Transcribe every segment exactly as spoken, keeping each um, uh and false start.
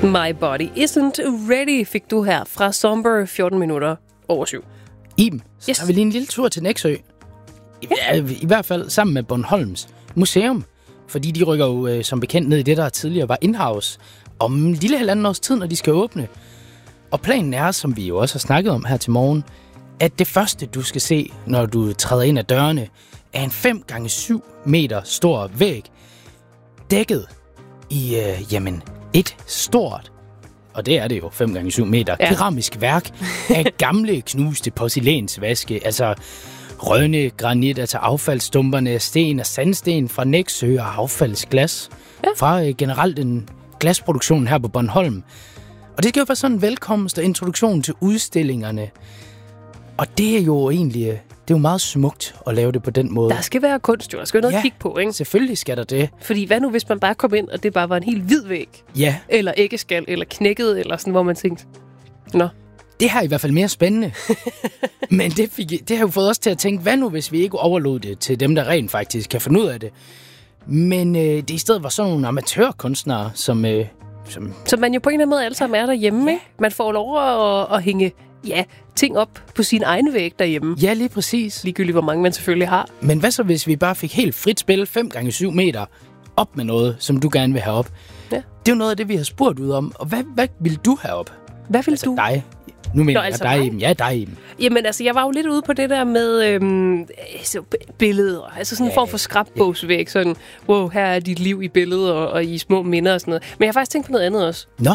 My Body Isn't Ready fik du her fra Somber fjorten minutter over syv. Iben, så yes. har vi lige en lille tur til Nexø. I, ja, I hvert fald sammen med Bornholms Museum. Fordi de rykker jo øh, som bekendt ned i det, der tidligere var in-house. Om en lille halvanden års tid, når de skal åbne. Og planen er, som vi jo også har snakket om her til morgen, at det første, du skal se, når du træder ind ad dørene, er en fem gange syv meter stor væg, dækket i, øh, jamen, et stort, og det er det jo, fem gange syv meter, ja. keramisk værk af gamle knuste porcelænsvaske, altså rønne, granit, altså affaldsstumperne, sten og sandsten fra Nexø og affaldsglas, ja. fra øh, generelt en glasproduktion her på Bornholm. Og det skal jo være sådan en velkomst og introduktion til udstillingerne. Og det er jo egentlig, det er jo meget smukt at lave det på den måde. Der skal være kunst, jo. Der skal være noget ja, at kigge på, ikke? Selvfølgelig skal der det. Fordi hvad nu, hvis man bare kom ind, og det bare var en helt hvid væg? Ja. Eller æggeskal, eller knækket, eller sådan, hvor man tænkte, nå. Det her er i hvert fald mere spændende. Men det, fik, det har jo fået os til at tænke, hvad nu, hvis vi ikke overlod det til dem, der rent faktisk kan finde ud af det? Men øh, det i stedet var sådan nogle amatørkunstnere, som... Øh, som Så man jo på en eller anden måde alle sammen er derhjemme, ikke? Man får lov at, at hænge ja, ting op på sin egen væg derhjemme. Ja, lige præcis. Ligegyldigt, hvor mange man selvfølgelig har. Men hvad så, hvis vi bare fik helt frit spil fem gange syv meter op med noget, som du gerne vil have op? Ja. Det er jo noget af det, vi har spurgt ud om. Og hvad, hvad vil du have op? Hvad vil altså du? dig. Nu mener Nå, jeg altså dig, dig? Iben. Ja, dig, Iben. Jamen, altså, jeg var jo lidt ude på det der med øhm, så billeder. Altså sådan en ja, form for skrapbogsvæg. Sådan, wow, her er dit liv i billeder og, og i små minder og sådan noget. Men jeg har faktisk tænkt på noget andet også. Nå?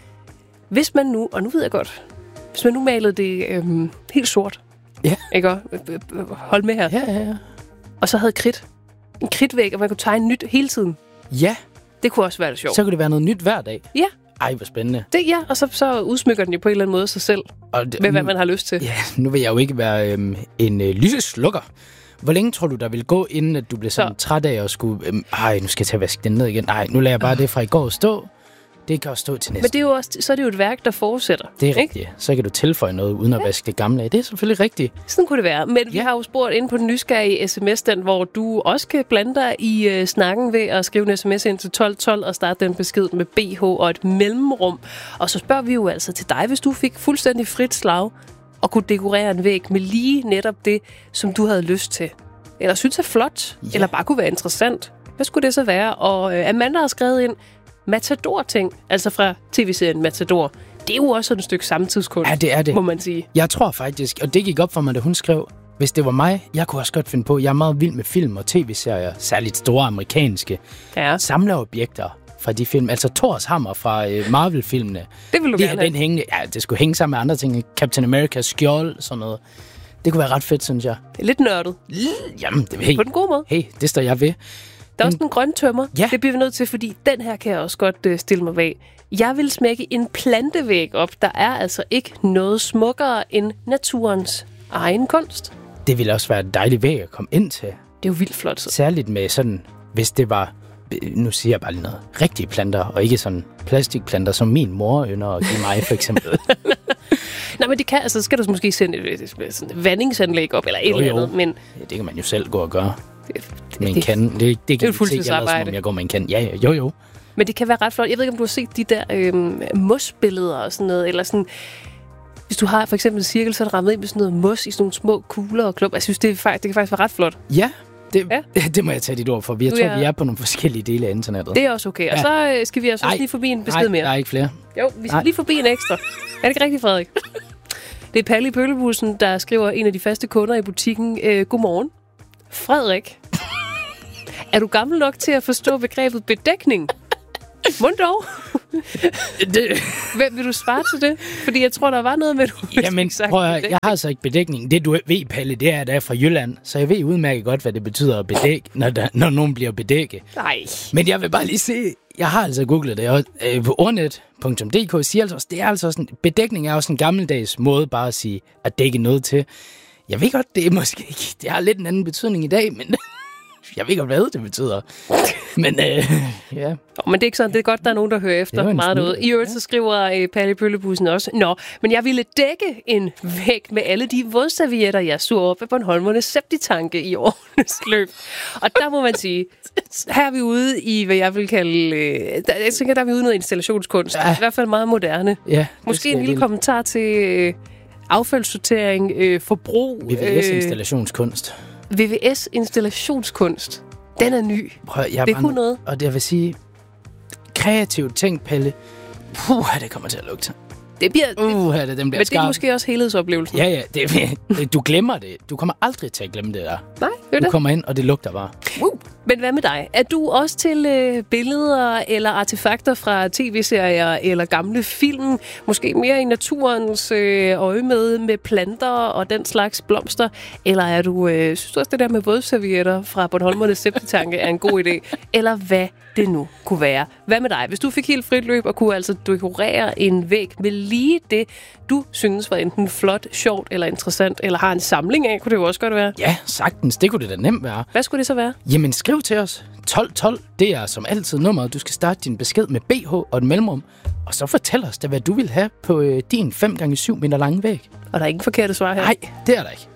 Hvis man nu, og nu ved jeg godt, hvis man nu malede det øhm, helt sort. Ja. Ikke? Hold med her. Ja, ja, ja. Og så havde kridt. En kridtvæg, og man kunne tegne nyt hele tiden. Ja. Det kunne også være det sjovt. Så kunne det være noget nyt hver dag. Ja. Ej, hvor spændende. Det, ja, og så, så udsmykker den jo på en eller anden måde sig selv, og det, med hvad man har lyst til. Ja, nu vil jeg jo ikke være øhm, en øh, lyseslukker. Hvor længe tror du, der vil gå, inden at du bliver sådan så. træt af at skulle... Øhm, ej, nu skal jeg tage vaske den ned igen. Nej, nu lader jeg bare uh. det fra i går stå. Det kan også stå til næste. Men det er jo også, så er det jo et værk, der fortsætter. Det er rigtigt. Så kan du tilføje noget, uden at ja. vaske det gamle af. Det er selvfølgelig rigtigt. Sådan kunne det være. Men ja. vi har jo spurgt ind på den nysgerrige sms, den, hvor du også kan blande dig i øh, snakken ved at skrive en sms ind til tolv tolv og starte den besked med B H og et mellemrum. Og så spørger vi jo altså til dig, hvis du fik fuldstændig frit slag og kunne dekorere en væg med lige netop det, som du havde lyst til. Eller synes er flot, ja. eller bare kunne være interessant. Hvad skulle det så være? Og øh, Amanda har skrevet ind, Matador-ting, altså fra tv-serien Matador. Det er jo også sådan et stykke samtidskunst, ja, det er det. må man sige. Jeg tror faktisk, og det gik op for mig, da hun skrev, hvis det var mig, jeg kunne også godt finde på, jeg er meget vild med film og tv-serier, særligt store amerikanske ja. samlerobjekter fra de film. Altså Thors hammer fra øh, Marvel-filmene. Det vil du det gerne den hængende, ja, det skulle hænge sammen med andre ting. Captain America, skjold, sådan noget. Det kunne være ret fedt, synes jeg. Det er lidt nørdet. Jamen, det, hey, på den gode måde. Hey, det står jeg ved. Der er også den grønne tømmer. Ja. Det bliver vi nødt til, fordi den her kan jeg også godt uh, stille mig bag. Jeg vil smække en plantevæg op. Der er altså ikke noget smukkere end naturens egen kunst. Det ville også være en dejlig væg at komme ind til. Det er jo vildt flot. Så. Særligt med sådan, hvis det var, nu siger jeg bare lige noget, rigtige planter, og ikke sådan plastikplanter, som min mor ynder at give mig, for eksempel. Nej, men det kan, altså, skal du måske sende et, et, et, et vandingsanlæg op, eller et jo, eller jo. andet. Men ja, det kan man jo selv gå og gøre. Det, med en kan. Det, det, det kan det er fuldtidsarbejde. Som jeg går med en kan. Ja, ja, jo, jo. Men det kan være ret flot. Jeg ved ikke, om du har set de der øhm, mosbilleder og sådan noget, eller sådan... Hvis du har for eksempel en cirkel, så er det rammet ind med sådan noget mos i sådan nogle små kugler og klump. Jeg synes, det, er faktisk, det kan faktisk være ret flot. Ja, det, ja. det må jeg tage dit ord for. Jeg tror, ja. vi er på nogle forskellige dele af internettet. Det er også okay. Og ja. så øh, skal vi altså også lige forbi en besked nej, mere. Nej, der er ikke flere. Jo, vi skal nej. lige forbi en ekstra. Er det ikke rigtigt, Frederik? Det er Palle i Pøllebussen, der skriver en af de faste kunder i butikken. Øh, Godmorgen. Frederik, er du gammel nok til at forstå begrebet bedækning? Mund dog. det... Hvem vil du svare til det? Fordi jeg tror, der var noget med, du Jamen, prøv at, jeg har altså ikke bedækning. Det du ved, Palle, det er, at jeg er fra Jylland. Så jeg ved udmærket godt, hvad det betyder at bedække, når, der, når nogen bliver bedækket. Nej. Men jeg vil bare lige se, jeg har altså googlet det, og øh, på ordnet punktum d k siger altså også, det er altså sådan, bedækning er også en gammeldags måde bare at sige, at dække noget til. Jeg ved godt, det er måske ikke, det har lidt en anden betydning i dag, men Jeg ved ikke, hvad det betyder. Men øh, ja. Oh, men det er ikke sådan. Det er godt, der er nogen, der hører efter meget derude. I øvrigt så skriver øh, Palle Pøllebussen også. Nå, men jeg ville dække en væg med alle de vådservietter, jeg så op af Bornholmernes septitanke i årenes løb. Og der må man sige, her er vi ude i, hvad jeg vil kalde... Øh, der, jeg tænker, der er vi ude i noget installationskunst. Ja. I hvert fald meget moderne. Ja, måske en lille vil. kommentar til øh, affaldssortering, øh, forbrug. V V S-installationskunst. Øh, V V S-installationskunst. Den er ny. Prøv, jeg det kunne noget. Og det vil sige, kreativt tænkt, Palle. Puh, det kommer til at lugte. Det bliver... Uh, det, den bliver men skarp. det er måske også helhedsoplevelsen. Ja, ja. Det, du glemmer det. Du kommer aldrig til at glemme det der. Nej, det er Du det. kommer ind, og det lugter bare. Uh. Men hvad med dig? Er du også til øh, billeder eller artefakter fra tv-serier eller gamle film? Måske mere i naturens øh, øje med, med planter og den slags blomster? Eller er du, øh, synes du også, det der med vådservietter fra Bornholmernes septitanke er en god idé? Eller hvad det nu kunne være? Hvad med dig? Hvis du fik helt frit løb og kunne altså dekorere en væg med lige det, du synes var enten flot, sjovt eller interessant, eller har en samling af, kunne det jo også godt være? Ja, sagtens. Det kunne det da nemt være. Hvad skulle det så være? Jamen, skriv til os. tolv tolv, det er som altid nummeret. Du skal starte din besked med B H og et mellemrum. Og så fortæl os da, hvad du vil have på øh, din fem gange syv meter lange væg. Og der er ingen forkerte svar her. Nej, det er der ikke.